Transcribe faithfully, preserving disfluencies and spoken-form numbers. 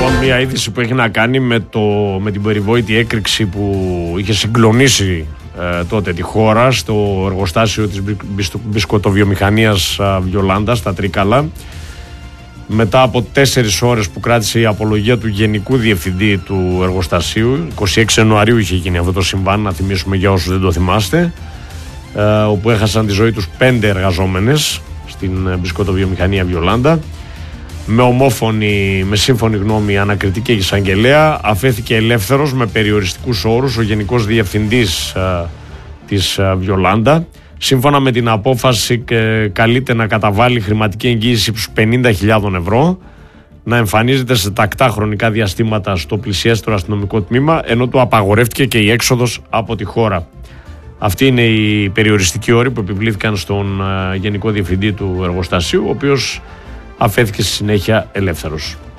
Λοιπόν, μια είδηση που έχει να κάνει με, το, με την περιβόητη έκρηξη που είχε συγκλονίσει ε, τότε τη χώρα στο εργοστάσιο της μπισκοτοβιομηχανίας Βιολάντα στα Τρίκαλα. Μετά από τέσσερις ώρες που κράτησε η απολογία του Γενικού Διευθυντή του εργοστασίου, εικοστή έκτη Ιανουαρίου είχε γίνει αυτό το συμβάν, να θυμίσουμε για όσους δεν το θυμάστε, ε, όπου έχασαν τη ζωή τους πέντε εργαζόμενες στην μπισκοτοβιομηχανία Βιολάντα. Με ομόφωνη, με σύμφωνη γνώμη ανακριτή και εισαγγελέα, αφέθηκε ελεύθερος με περιοριστικούς όρους ο Γενικός Διευθυντής ε, της ε, Βιολάντα. Σύμφωνα με την απόφαση, ε, καλείται να καταβάλει χρηματική εγγύηση ύψους πενήντα χιλιάδες ευρώ, να εμφανίζεται σε τακτά χρονικά διαστήματα στο πλησιέστερο αστυνομικό τμήμα, ενώ του απαγορεύτηκε και η έξοδος από τη χώρα. Αυτοί είναι οι περιοριστικοί όροι που επιβλήθηκαν στον ε, Γενικό Διευθυντή του εργοστασίου, ο οποίος αφέθηκε στη συνέχεια ελεύθερος.